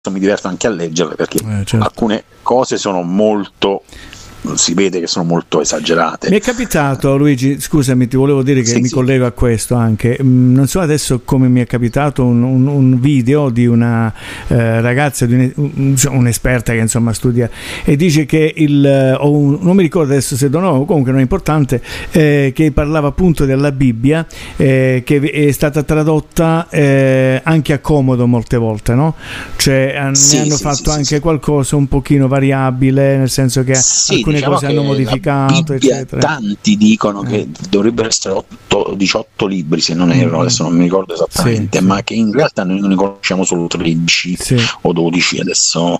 mi diverto anche a leggerle, perché certo. alcune cose sono molto, si vede che sono molto esagerate. Mi è capitato, Luigi, scusami, ti volevo dire che mi collego a questo anche, non so adesso come mi è capitato un video di una ragazza, di un'esperta che insomma studia, e dice che non mi ricordo adesso se no, comunque non è importante, che parlava appunto della Bibbia, che è stata tradotta anche a comodo molte volte, no? Cioè ne hanno fatto anche qualcosa un pochino variabile, nel senso che alcune cose hanno modificato, eccetera. Tanti dicono che dovrebbero essere 18 libri, se non erro, adesso non mi ricordo esattamente, ma che in realtà noi ne conosciamo solo 13 o 12, adesso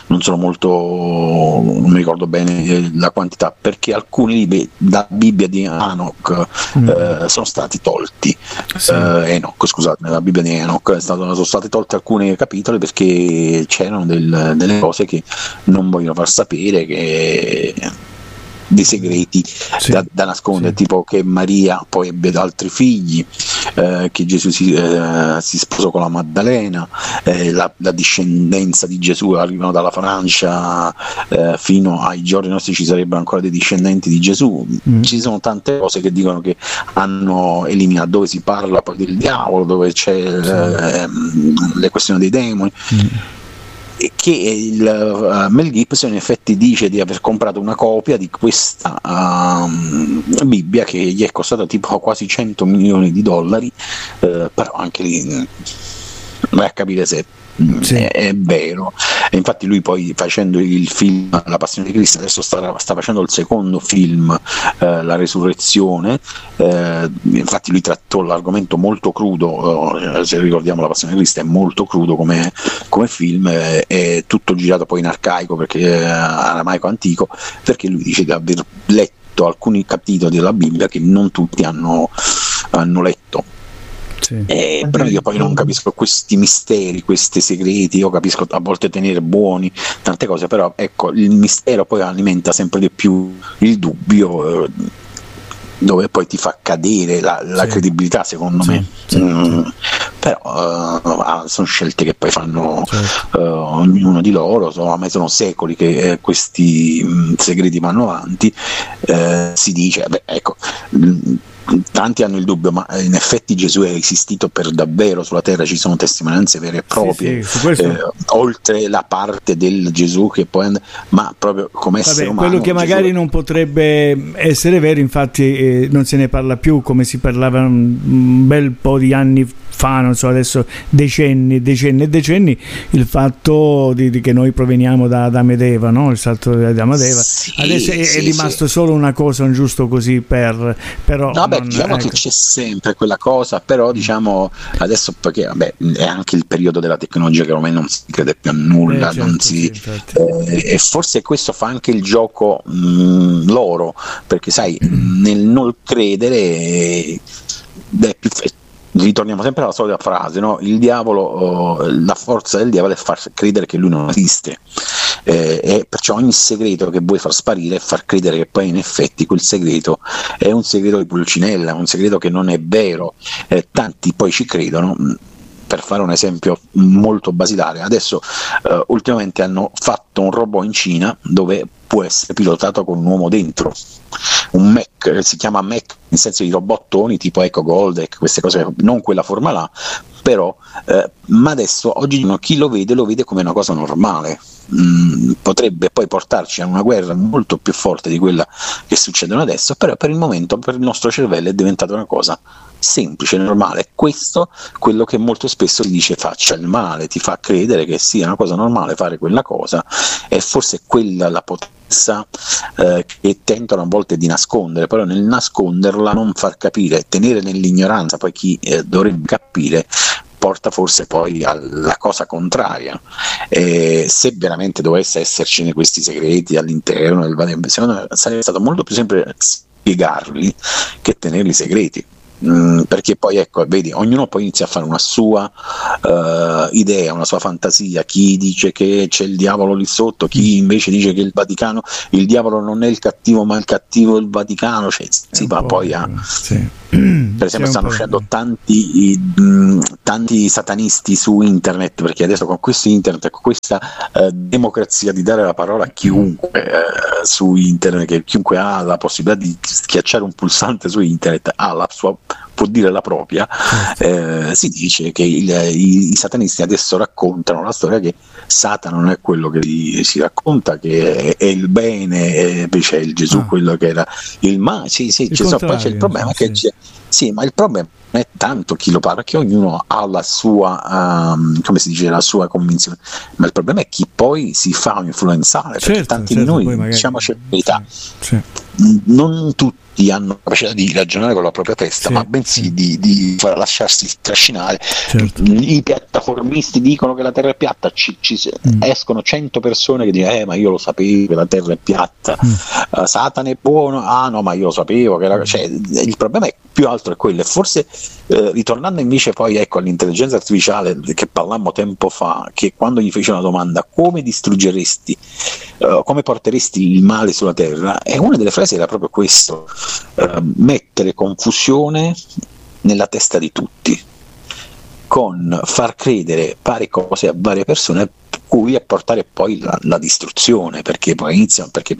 non mi ricordo bene la quantità, perché alcuni libri da Bibbia di Enoch sono stati tolti. La Bibbia di Enoch sono stati tolti alcuni capitoli perché c'erano delle cose che non vogliono far sapere, che dei segreti da nascondere, tipo che Maria poi ebbe altri figli, che Gesù si sposò con la Maddalena, la discendenza di Gesù arrivano dalla Francia, fino ai giorni nostri ci sarebbero ancora dei discendenti di Gesù. Ci sono tante cose che dicono che hanno eliminato, dove si parla poi del diavolo, dove c'è le questioni dei demoni, che Mel Gibson in effetti dice di aver comprato una copia di questa Bibbia che gli è costata tipo quasi $100 milioni, però anche lì vai a capire se è vero. E infatti lui poi, facendo il film La Passione di Cristo, adesso sta facendo il secondo film, La Resurrezione, infatti lui trattò l'argomento molto crudo, se ricordiamo La Passione di Cristo è molto crudo come film, è tutto girato poi in arcaico, perché aramaico antico, perché lui dice di aver letto alcuni capitoli della Bibbia che non tutti hanno letto. Però io poi non capisco questi misteri, questi segreti. Io capisco a volte tenere buoni tante cose, però ecco, il mistero poi alimenta sempre di più il dubbio, dove poi ti fa cadere la credibilità, secondo me. Però sono scelte che poi fanno ognuno di loro. A me sono secoli che questi segreti vanno avanti. Si dice, tanti hanno il dubbio, ma in effetti Gesù è esistito per davvero sulla terra? Ci sono testimonianze vere e proprie, oltre la parte del Gesù che poi ma proprio come essere umano. Quello che magari non potrebbe essere vero, infatti non se ne parla più come si parlava un bel po' di anni fa, non so, adesso decenni, il fatto di che noi proveniamo da Adamo ed Eva, no? Il salto di Adamo ed Eva, adesso è rimasto solo una cosa, un giusto così però diciamo che c'è sempre quella cosa, però diciamo adesso, perché è anche il periodo della tecnologia che ormai non si crede più a nulla, e forse questo fa anche il gioco loro, perché sai, nel non credere ritorniamo sempre alla solita frase, no? Il diavolo, la forza del diavolo è far credere che lui non esiste, e perciò ogni segreto che vuoi far sparire è far credere che poi in effetti quel segreto è un segreto di Pulcinella, un segreto che non è vero. Tanti poi ci credono. Per fare un esempio molto basilare, adesso ultimamente hanno fatto un robot in Cina dove può essere pilotato con un uomo dentro, un Mac, si chiama Mac nel senso di robottoni tipo Echo Gold, queste cose, non quella forma là, però ma adesso oggi chi lo vede come una cosa normale. Potrebbe poi portarci a una guerra molto più forte di quella che succede adesso, però per il momento per il nostro cervello è diventata una cosa semplice, normale. Questo quello che molto spesso si dice faccia il male, ti fa credere che sia una cosa normale fare quella cosa, e forse quella la potenza che tentano a volte di nascondere, però nel nasconderla non far capire, tenere nell'ignoranza poi chi dovrebbe capire, porta forse poi alla cosa contraria. Se veramente dovesse essercene questi segreti all'interno del Vaticano, secondo me sarebbe stato molto più semplice spiegarli che tenerli segreti, perché poi ecco, vedi, ognuno poi inizia a fare una sua idea, una sua fantasia. Chi dice che c'è il diavolo lì sotto, chi invece dice che il Vaticano, il diavolo non è il cattivo ma il cattivo è il Vaticano, si va poi a Per esempio stanno uscendo tanti satanisti su internet, perché adesso con questo internet, con questa democrazia di dare la parola a chiunque su internet, che chiunque ha la possibilità di schiacciare un pulsante su internet può dire la propria, si dice che i satanisti adesso raccontano la storia che Satana non è quello che si racconta, che è il bene, e invece è il Gesù quello che era il male. Poi c'è il problema che ma il problema non è tanto chi lo parla, che ognuno ha la sua come si dice, la sua convinzione, ma il problema è chi poi si fa influenzare, perché tanti di noi, diciamoci la verità, non tutti hanno la capacità di ragionare con la propria testa, ma bensì di lasciarsi trascinare. I piattaformisti dicono che la terra è piatta, escono 100 persone che dicono ma io lo sapevo che la terra è piatta, Satana è buono, no ma io lo sapevo che il problema è più altro è quello. E forse ritornando invece poi all'intelligenza artificiale, che parlammo tempo fa, che quando gli fece una domanda come distruggeresti, come porteresti il male sulla terra, e una delle frasi era proprio questo: mettere confusione nella testa di tutti, con far credere varie cose a varie persone, cui a portare poi la distruzione, perché poi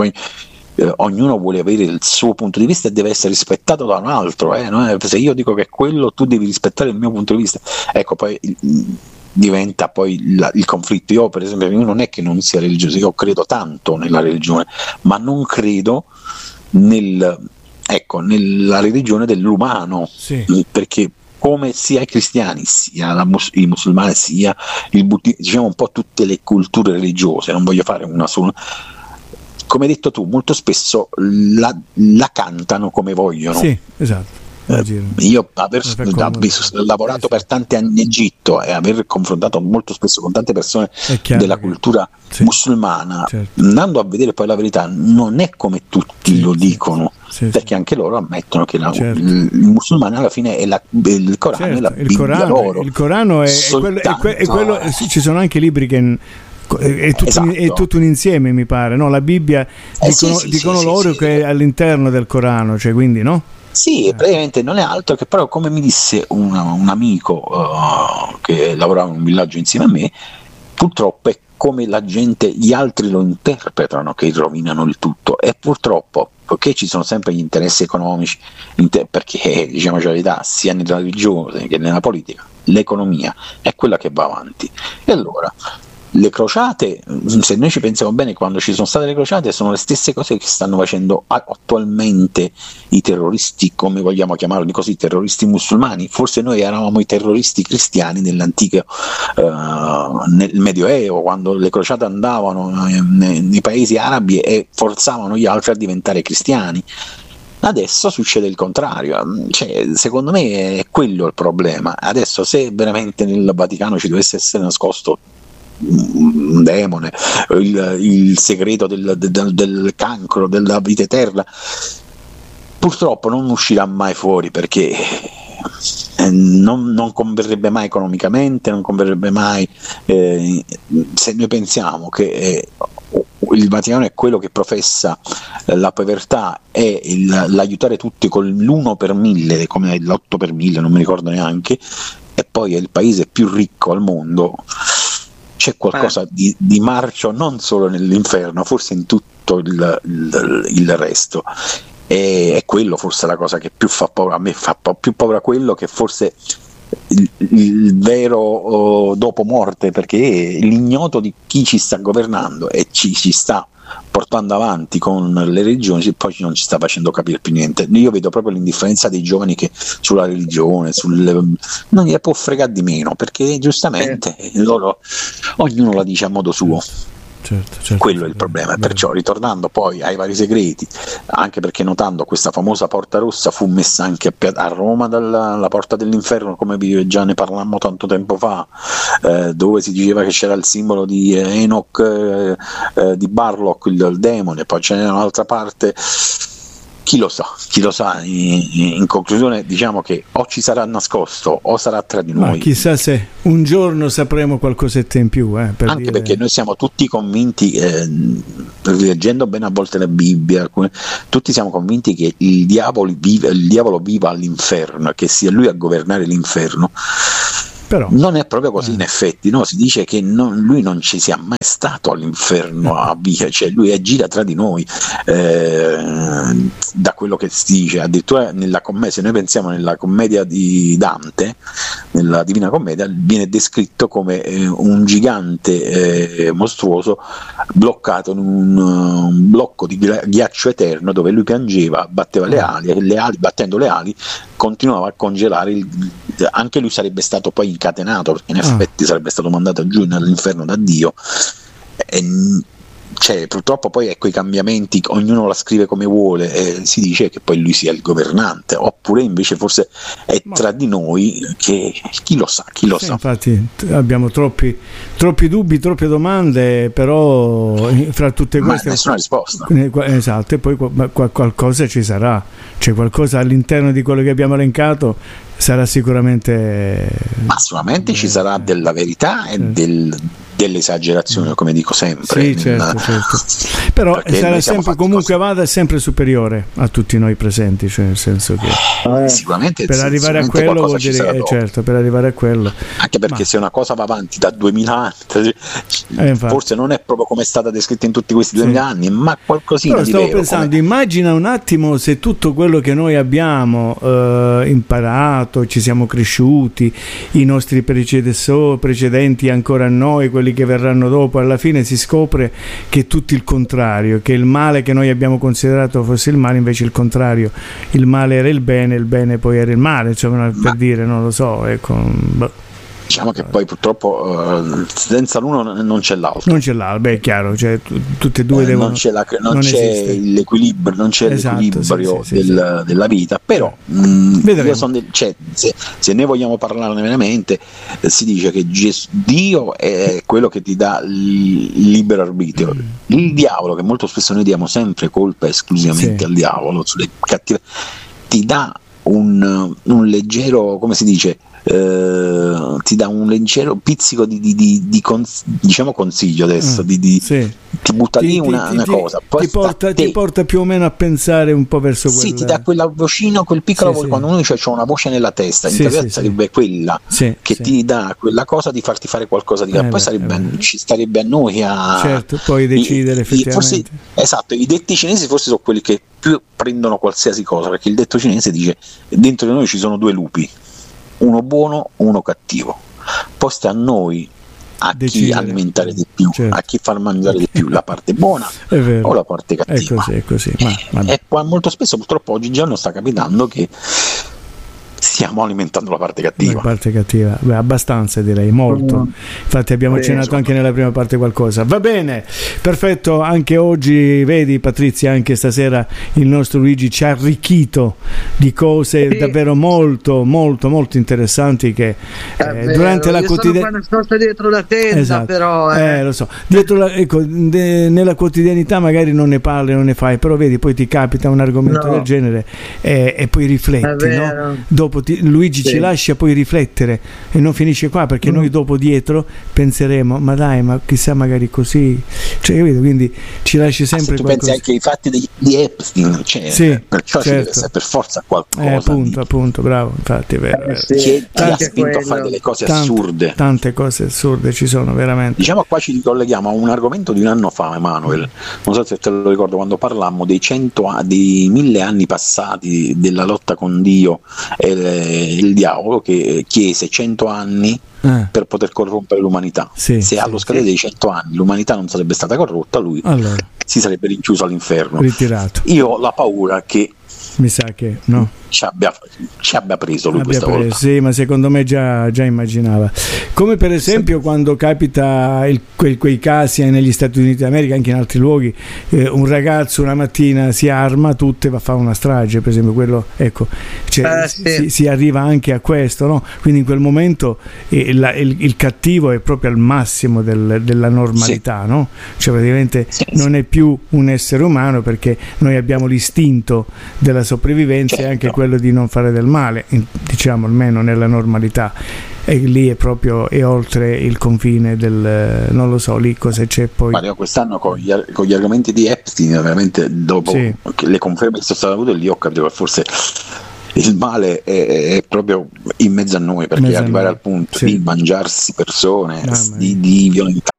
ognuno vuole avere il suo punto di vista e deve essere rispettato da un altro, se io dico che è quello, tu devi rispettare il mio punto di vista, poi diventa poi il conflitto. Io per esempio non è che non sia religioso, io credo tanto nella religione, ma non credo nella religione dell'umano, perché come sia i cristiani, sia i musulmani, sia il buddismo, diciamo un po' tutte le culture religiose, non voglio fare una sola, come hai detto tu, molto spesso la cantano come vogliono. Sì, esatto. Io aver lavorato per tanti anni in Egitto e aver confrontato molto spesso con tante persone della cultura musulmana, andando a vedere poi la verità, non è come tutti lo dicono, perché anche loro ammettono che il musulmano alla fine è il Corano, è la Bibbia loro. Il Corano è quello, ci sono anche libri che è tutto un insieme, mi pare, no? La Bibbia dicono loro che è all'interno del Corano, cioè, quindi no? Sì, praticamente non è altro che, però, come mi disse un amico che lavorava in un villaggio insieme a me, purtroppo è come gli altri lo interpretano che rovinano il tutto, e purtroppo, perché ci sono sempre gli interessi economici, perché diciamoci la verità, sia nella religione che nella politica, l'economia è quella che va avanti. E allora le crociate, se noi ci pensiamo bene, quando ci sono state le crociate, sono le stesse cose che stanno facendo attualmente i terroristi, come vogliamo chiamarli così, terroristi musulmani. Forse noi eravamo i terroristi cristiani nell'antico nel Medioevo, quando le crociate andavano nei paesi arabi e forzavano gli altri a diventare cristiani. Adesso succede il contrario, secondo me è quello il problema. Adesso, se veramente nel Vaticano ci dovesse essere nascosto un demone, il segreto del cancro, della vita eterna, purtroppo non uscirà mai fuori, perché non converrebbe mai economicamente, non converrebbe mai, se noi pensiamo che il Vaticano è quello che professa la povertà e l'aiutare tutti con l'1 per 1000, come l'8 per 1000, non mi ricordo neanche, e poi è il paese più ricco al mondo. C'è qualcosa di marcio non solo nell'inferno, forse in tutto il resto, e quello forse è la cosa che più fa paura. A me fa più paura quello, che forse il vero dopo morte, perché l'ignoto di chi ci sta governando e ci sta portando avanti con le religioni, poi non ci sta facendo capire più niente. Io vedo proprio l'indifferenza dei giovani che sulla religione non gli può fregare di meno, perché giustamente ognuno la dice a modo suo. Certo, quello è il problema. Perciò, ritornando poi ai vari segreti, anche perché notando questa famosa porta rossa fu messa anche a Roma dalla porta dell'inferno, come già ne parlammo tanto tempo fa, dove si diceva che c'era il simbolo di Enoch, di Barlock, il demone. Poi ce n'era un'altra parte, chi lo sa. In conclusione, diciamo che o ci sarà nascosto o sarà tra di noi. Ma chissà se un giorno sapremo qualcosetta in più, anche perché noi siamo tutti convinti, rileggendo bene a volte la Bibbia, tutti siamo convinti che il diavolo viva all'inferno, che sia lui a governare l'inferno. Però non è proprio così, in effetti, no? Si dice che lui non ci sia mai stato all'inferno a via, cioè lui gira tra di noi, da quello che si dice. Addirittura nella commedia, se noi pensiamo nella commedia di Dante, nella Divina Commedia, viene descritto come un gigante mostruoso bloccato in un blocco di ghiaccio eterno, dove lui piangeva, batteva le ali, e battendo le ali continuava a congelare anche lui sarebbe stato poi incatenato, perché in effetti sarebbe stato mandato giù nell'inferno da Dio. Cioè, purtroppo poi ecco i cambiamenti, ognuno la scrive come vuole, e si dice che poi lui sia il governante, oppure invece forse è tra di noi, che chi lo sa. Infatti abbiamo troppi dubbi, troppe domande, però fra tutte queste nessuna risposta. Esatto, e poi qualcosa ci sarà, cioè qualcosa all'interno di quello che abbiamo elencato sarà sicuramente, ma sicuramente ci sarà della verità e dell'esagerazione, come dico sempre. Sì, certo. Però sarà sempre, comunque vada sempre superiore a tutti noi presenti, cioè nel senso che sicuramente per arrivare a quello vuol dire certo, per arrivare a quello, anche perché se una cosa va avanti da 2000 anni, forse non è proprio come è stata descritta in tutti questi 2000 anni, ma qualcosina. Però stavo pensando, immagina un attimo se tutto quello che noi abbiamo imparato, ci siamo cresciuti, i nostri precedenti ancora a noi, quelli che verranno dopo, alla fine si scopre che è tutto il contrario, che il male che noi abbiamo considerato fosse il male, invece il contrario, il male era il bene poi era il male, cioè, per dire, non lo so, ecco. Diciamo che poi purtroppo senza l'uno non c'è l'altro. Non c'è l'altro, beh, è chiaro, cioè tutte e due devono. Non c'è l'equilibrio, non c'è l'equilibrio della vita. Però se ne vogliamo parlarne veramente, si dice che Dio è quello che ti dà il libero arbitrio. Il diavolo, che molto spesso noi diamo sempre colpa esclusivamente al diavolo, sulle cattive, ti dà un leggero, come si dice, ti dà un leggero pizzico diciamo consiglio adesso, ti butta lì una cosa, poi ti porta più o meno a pensare un po' verso quello. Sì, ti dà quella vocina, quel piccolo quando uno c'ha una voce nella testa, in realtà sarebbe quella che ti dà quella cosa di farti fare qualcosa di poi ci starebbe a noi a poi decidere effettivamente. Forse, esatto, i detti cinesi forse sono quelli che più prendono qualsiasi cosa, perché il detto cinese dice: dentro di noi ci sono due lupi, uno buono, uno cattivo, poi sta a noi a chi alimentare di più, a chi far mangiare di più, la parte buona o la parte cattiva. È così. E qua molto spesso purtroppo oggigiorno sta capitando che stiamo alimentando la parte cattiva. La parte cattiva, abbastanza direi, molto. Infatti abbiamo accennato anche nella prima parte qualcosa. Va bene, perfetto, anche oggi, vedi Patrizia, anche stasera il nostro Luigi ci ha arricchito di cose davvero molto molto molto interessanti che durante la quotidianità dietro la tenda, però lo so, nella quotidianità magari non ne parli, non ne fai, però vedi, poi ti capita un argomento del genere e poi rifletti, no? Dopo Luigi ci lascia poi riflettere e non finisce qua, perché noi dopo dietro penseremo ma chissà, magari così, cioè, quindi ci lascia sempre tu qualcosa. Pensi anche ai fatti di Epstein, perciò ci deve essere per forza qualcosa appunto, bravo, infatti è vero, che ti ha spinto a fare delle cose assurde, tante cose assurde ci sono veramente. Diciamo, qua ci ricolleghiamo a un argomento di un anno fa, Emanuele, non so se te lo ricordo, quando parlammo dei 1000 anni passati della lotta con Dio e il diavolo, che chiese 100 anni per poter corrompere l'umanità. Se allo scadere dei 100 anni l'umanità non sarebbe stata corrotta, lui si sarebbe rinchiuso all'inferno, ritirato. Io ho la paura che mi sa che no, ci abbia preso lui questa volta. Sì, ma secondo me già immaginava, come per esempio quando capita quei casi negli Stati Uniti d'America, anche in altri luoghi, un ragazzo una mattina si arma tutto e va a fare una strage, per esempio, quello, ecco, si arriva anche a questo, no? Quindi in quel momento il cattivo è proprio al massimo della normalità, no? Cioè praticamente non è più un essere umano, perché noi abbiamo l'istinto della sopravvivenza è anche quello di non fare del male, diciamo, almeno nella normalità. E lì è oltre il confine del non lo so lì cosa c'è poi. Mario, quest'anno con gli argomenti di Epstein, veramente dopo le conferme che sono state avute, lì ho capito che forse il male è proprio in mezzo a noi, perché arrivare al punto di mangiarsi persone, di violentare